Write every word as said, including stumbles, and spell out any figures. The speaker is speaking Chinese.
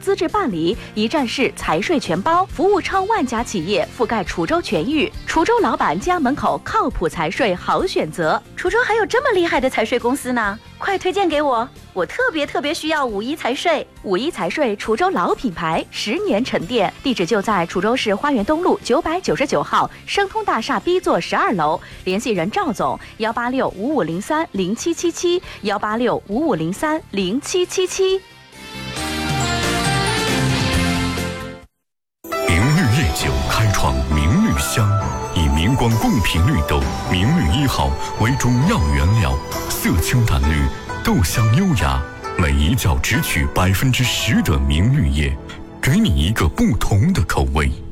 资质办理，一站式财税全包，服务超万家企业，覆盖滁州全域。滁州老板家门口靠谱财税好选择。滁州还有这么厉害的财税公司呢，快推荐给我！我特别特别需要五一财税。五一财税滁州老品牌，十年沉淀，地址就在滁州市花园东路九百九十九号生通大厦 B 座十二楼，联系人赵总：幺八六五五零三零七七七，幺八六五五零三零七七七。 明绿夜酒开创明绿香，以明光贡品绿豆明绿一号为中药原料，色清淡绿，豆香优雅，每一窖只取百分之十的明绿叶，给你一个不同的口味。